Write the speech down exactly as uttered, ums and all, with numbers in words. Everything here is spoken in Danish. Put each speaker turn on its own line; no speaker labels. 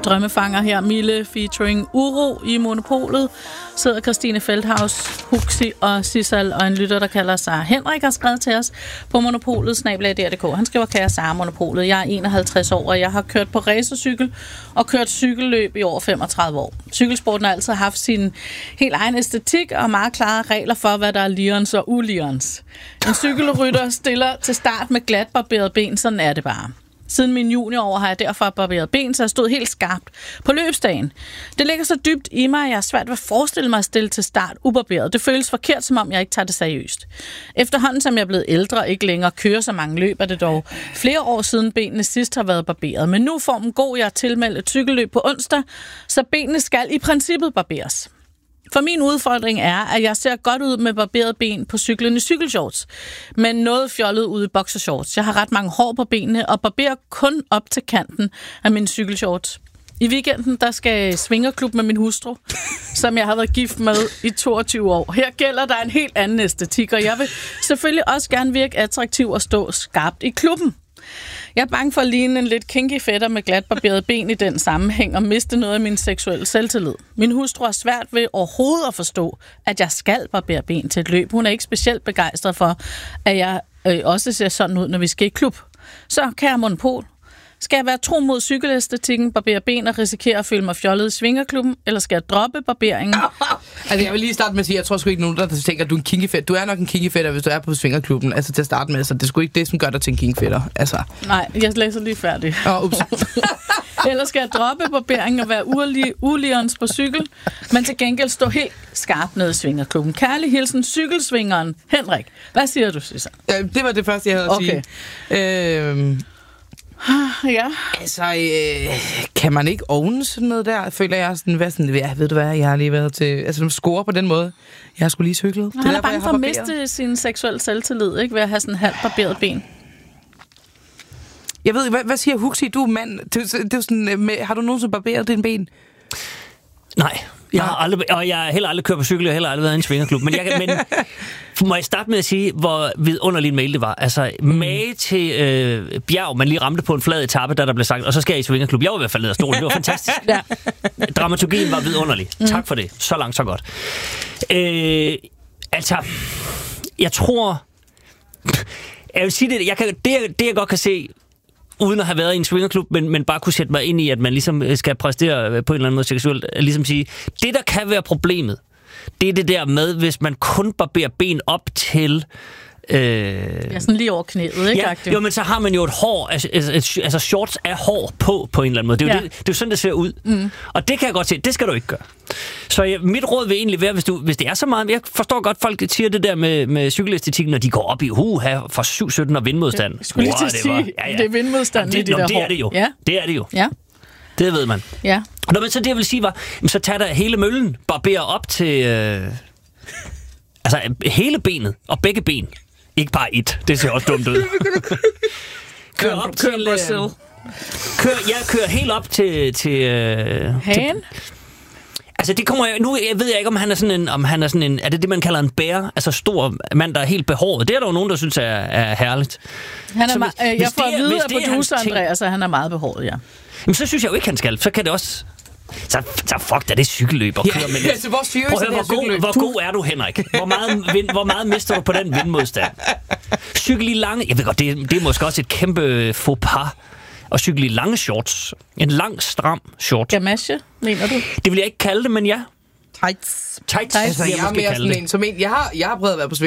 drømmefanger her. Mille featuring Uro i Monopolet. Sidder Christine Feldhaus, Huxi og Sissal, og en lytter, der kalder sig Henrik, har skrevet til os på Monopolet, snabel-a punktum d k. Han skriver, kære Sara, Monopolet. Jeg er enoghalvtreds år, og jeg har kørt på racercykel og kørt cykelløb i over femogtredive år. Cykelsporten har altid haft sin helt egen æstetik og meget klare regler for, hvad der er lions og ulions. En cykelrytter stiller til start med glat barberet ben, sådan er det bare. Siden min juniorår har jeg derfor barberet ben, så jeg stod helt skarpt på løbsdagen. Det ligger så dybt i mig, at jeg er svært ved at forestille mig at stille til start ubarberet. Det føles forkert, som om jeg ikke tager det seriøst. Efterhånden, som jeg er blevet ældre og ikke længere kører så mange løb, er det dog flere år siden benene sidst har været barberet. Men nu er formen god, jeg har tilmeldt et cykelløb på onsdag, så benene skal i princippet barberes. For min udfordring er, at jeg ser godt ud med barberet ben på cyklen i cykelshorts, men noget fjollet ud i boxershorts. Jeg har ret mange hår på benene og barberer kun op til kanten af mine cykelshorts. I weekenden, der skal jeg svingerklub med min hustru, som jeg har været gift med i toogtyve år. Her gælder der en helt anden æstetik, og jeg vil selvfølgelig også gerne virke attraktiv og stå skarpt i klubben. Jeg er bange for at ligne en lidt kinky fætter med glat barberet ben i den sammenhæng og miste noget af min seksuelle selvtillid. Min hustru er svært ved overhovedet at forstå, at jeg skal barbere ben til et løb. Hun er ikke specielt begejstret for, at jeg øh, også ser sådan ud, når vi skal i klub. Så, kære Monopol, skal jeg være tro mod cykelæstetikken, barbere ben og risikere at føle mig fjollet i svingerklubben, eller skal jeg droppe barberingen?
Altså, jeg vil lige starte med at sige, jeg tror sgu ikke nogen, der tænker, at du er en kinkefætter. Du er nok en kinkefætter, hvis du er på svingerklubben, altså til at starte med, så det er sgu ikke det, som gør dig til en kinkefætter. Altså.
Nej, jeg læser lige færdig.
Åh, ups.
Eller skal jeg droppe barberingen og være ulions på cykel, men til gengæld stå helt skarpt nede i svingerklubben. Kærlig hilsen, cykelsvingeren Henrik. Hvad siger du, Susanne?
Ja, det var det første, jeg havde at
okay.
sige. Øh...
Ja.
Altså, øh, kan man ikke ovne sådan noget der? Føler jeg sådan, hvad sådan, ja, ved du hvad, jeg har lige været til, altså score på den måde. Jeg har sgu lige cyklet.
Han er, er bange for at miste sin seksuelle selvtillid, ikke? Ved at have sådan halvt barberet ben.
Jeg ved, hvad, hvad siger Huxi? Du er mand. Det, det er sådan, med, har du nogensinde barberet dine ben?
Nej. Jeg har aldrig, og jeg har heller aldrig kørt på cykel, og heller aldrig været i en svingerklub. Men, jeg kan, men må jeg starte med at sige, hvor vidunderlig en mail det var. Altså, mage til øh, bjerg, man lige ramte på en flad etape, da der blev sagt, og så skal jeg i svingerklub. Jeg var i hvert fald ned af stolen. Det var fantastisk. Ja. Dramaturgien var vidunderlig. Mm. Tak for det. Så langt, så godt. Øh, altså, jeg tror... Jeg vil sige det, jeg kan, det, det jeg godt kan se... uden at have været i en swingerklub, men, men bare kunne sætte mig ind i, at man ligesom skal præstere på en eller anden måde seksuelt. Ligesom sige, det der kan være problemet, det er det der med, hvis man kun barberer ben op til... Øh...
Ja, sådan lige over knæet, ikke?
Ja, jo, men så har man jo et hår, altså, altså shorts er hår på, på en eller anden måde. Det er jo, ja. det, det er jo sådan, det ser ud. Mm. Og det kan jeg godt se, det skal du ikke gøre. Så ja, mit råd vil egentlig være, hvis, du, hvis det er så meget... Jeg forstår godt, folk siger det der med, med cykelæstetikken, når de går op i huha for syv sytten og vindmodstand.
Jeg skulle lige til at sige, det, ja, ja. det er vindmodstand.
Det,
det,
det, det er det jo. Ja. Det er det jo.
Ja.
Det ved man.
Ja.
Nå, men så det, jeg vil sige var, så tag der hele møllen, barberer op til... Øh, altså, hele benet og begge ben. Ikke bare et. Det ser også dumt ud. Kør op til... Øh, kør, jeg kører helt op til... til øh,
Hagen?
Altså det kommer jeg, nu jeg ved jeg ikke om han er sådan en om han er sådan en er det det man kalder en bær, altså stor mand der er helt behåret. Det er der jo nogen der synes er, er herligt.
Han er ma- hvis, jeg får at vide af producer
ting,
Andreas, at han er meget behåret, ja.
Jamen så synes jeg jo ikke han skal. Så kan det også så, så fuck da det cykelløb og kører med.
Ja, altså vores fyre,
hvor, god, hvor god er du, Henrik? Hvor meget vind, hvor meget mister du på den vindmodstand? Cykel i lange. Jeg ved godt det, det er måske også et kæmpe faux pas. Og cykle i lange shorts. En lang, stram short.
Gamasje, mener du?
Det vil jeg ikke kalde det, men ja.
Tights.
Tights.
Altså, jeg er mere sådan en, som en, jeg har, jeg har prøvet at være på